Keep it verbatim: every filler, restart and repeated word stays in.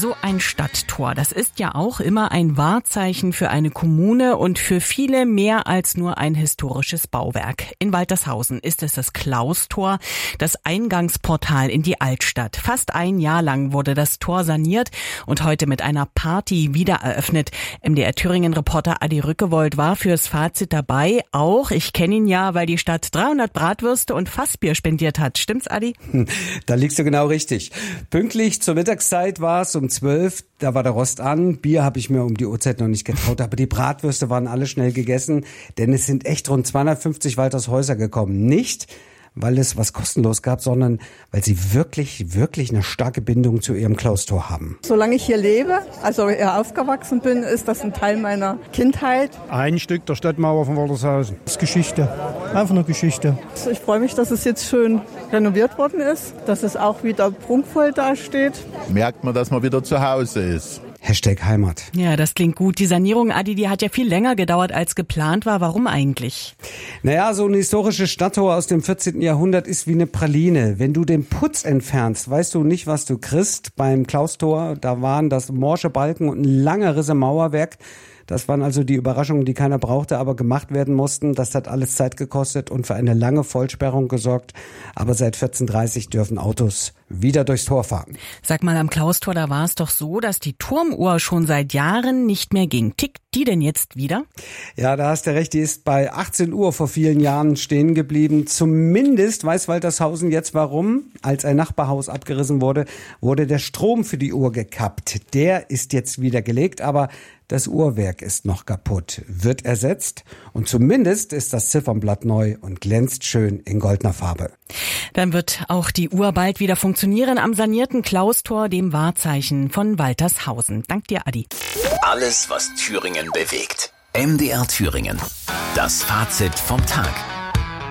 So ein Stadttor, das ist ja auch immer ein Wahrzeichen für eine Kommune und für viele mehr als nur ein historisches Bauwerk. In Waltershausen ist es das Klaustor, das Eingangsportal in die Altstadt. Fast ein Jahr lang wurde das Tor saniert und heute mit einer Party wieder eröffnet. M D R Thüringen-Reporter Adi Rückewold war fürs Fazit dabei. Auch, ich kenne ihn ja, weil die Stadt dreihundert Bratwürste und Fassbier spendiert hat. Stimmt's, Adi? Da liegst du genau richtig. Pünktlich zur Mittagszeit war es um zwölf, da war der Rost an. Bier habe ich mir um die Uhrzeit noch nicht getraut, aber die Bratwürste waren alle schnell gegessen, denn es sind echt rund zweihundertfünfzig Waltershäuser gekommen. Nicht, weil es was kostenlos gab, sondern weil sie wirklich, wirklich eine starke Bindung zu ihrem Klaustor haben. Solange ich hier lebe, also hier aufgewachsen bin, ist das ein Teil meiner Kindheit. Ein Stück der Stadtmauer von Waltershausen. Das ist Geschichte. Einfach nur Geschichte. Ich freue mich, dass es jetzt schön renoviert worden ist, dass es auch wieder prunkvoll dasteht. Merkt man, dass man wieder zu Hause ist. Hashtag Heimat. Ja, das klingt gut. Die Sanierung, Adi, die hat ja viel länger gedauert, als geplant war. Warum eigentlich? Naja, so ein historisches Stadttor aus dem vierzehnten Jahrhundert ist wie eine Praline. Wenn du den Putz entfernst, weißt du nicht, was du kriegst. Beim Klaustor, da waren das morsche Balken und ein langer Riss im Mauerwerk. Das waren also die Überraschungen, die keiner brauchte, aber gemacht werden mussten. Das hat alles Zeit gekostet und für eine lange Vollsperrung gesorgt. Aber seit vierzehn Uhr dreißig dürfen Autos wieder durchs Tor fahren. Sag mal, am Klaustor, da war es doch so, dass die Turmuhr schon seit Jahren nicht mehr ging. Tickt die denn jetzt wieder? Ja, da hast du recht. Die ist bei achtzehn Uhr vor vielen Jahren stehen geblieben. Zumindest weiß Waltershausen jetzt warum. Als ein Nachbarhaus abgerissen wurde, wurde der Strom für die Uhr gekappt. Der ist jetzt wieder gelegt, aber das Uhrwerk ist noch kaputt, wird ersetzt und zumindest ist das Ziffernblatt neu und glänzt schön in goldener Farbe. Dann wird auch die Uhr bald wieder funktionieren am sanierten Klaustor, dem Wahrzeichen von Waltershausen. Dank dir, Adi. Alles, was Thüringen bewegt. M D R Thüringen. Das Fazit vom Tag.